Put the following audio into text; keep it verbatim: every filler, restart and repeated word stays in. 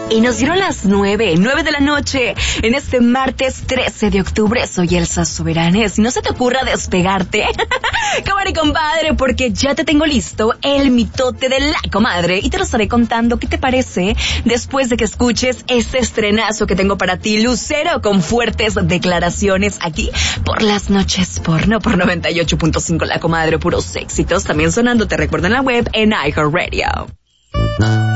Y nos dieron las nueve, nueve de la noche, en este martes trece de octubre. Soy Elsa Soberanes. Y no se te ocurra despegarte, comadre y compadre, porque ya te tengo listo el mitote de la comadre. Y te lo estaré contando. ¿Qué te parece después de que escuches este estrenazo que tengo para ti, Lucero, con fuertes declaraciones aquí por las noches porno, por noventa y ocho punto cinco La Comadre, puros éxitos. También sonando, te recuerdo, en la web, en iHeartRadio.